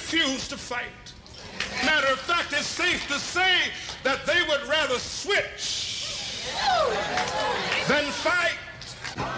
refuse to fight. Matter of fact, it's safe to say that they would rather switch than fight.